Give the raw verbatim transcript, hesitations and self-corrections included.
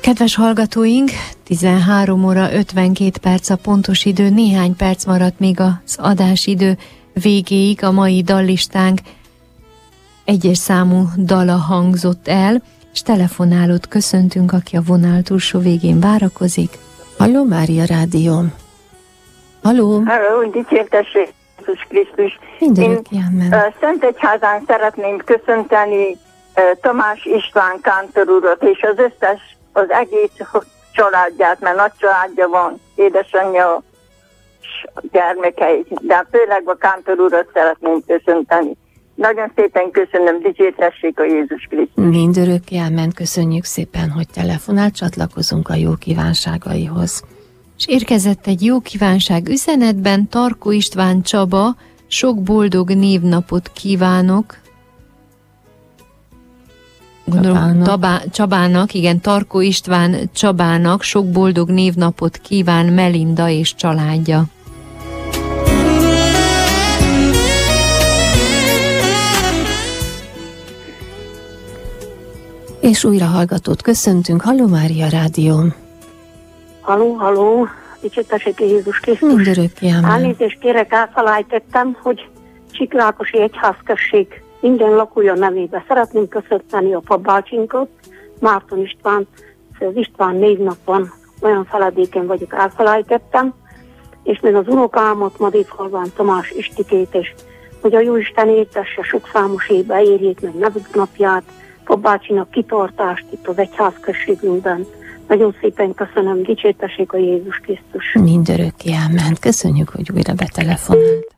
Kedves hallgatóink, tizenhárom óra ötvenkét perc a pontos idő, néhány perc maradt még az adásidő végéig, a mai dallistánk egyes számú dala hangzott el, és telefonálót köszöntünk, aki a vonal túlsó végén várakozik. Halló, Mária Rádió. Halló. Halló, dicsértesség Jézus Krisztus. Én uh, Szentegyházán szeretném köszönteni uh, Tamás István kántor urat, és az összes, az egész családját, mert nagy családja van, édesanyja, gyermekei, de főleg a kántor urat szeretném köszönteni. Nagyon szépen köszönöm, dicsértessék a Jézus Krisztus. Mindörökké ámen, köszönjük szépen, hogy telefonál, csatlakozunk a jó kívánságaihoz. És érkezett egy jó kívánság üzenetben, Tarkó István Csaba, sok boldog névnapot kívánok. Gondolom, Csabának. Tabá, Csabának, igen, Tarkó István Csabának sok boldog névnapot kíván Melinda és családja. És újra hallgatót köszöntünk. Halló, Mária Rádió. Halló, halló, dicsértessék Jézus Krisztus. Mindörökké ámen. Elnézést kérek, elfelejtettem, hogy Csiklákosi Egyházközség minden lakója nevébe szeretném köszönteni a papbácsinkat, Márton István, az István névnap van, olyan feledéken vagyok, elfelejtettem, és még az unokámat, Madéfalván Tamás Istikét, és hogy a Jóisten értesse sok számos évbe, érjék meg nevük napját, papbácsinak kitartást itt az egyházközségünkben. Nagyon szépen köszönöm, dicsértessék a Jézus Krisztus. Mindörökké ámen. Köszönjük, hogy újra betelefonált.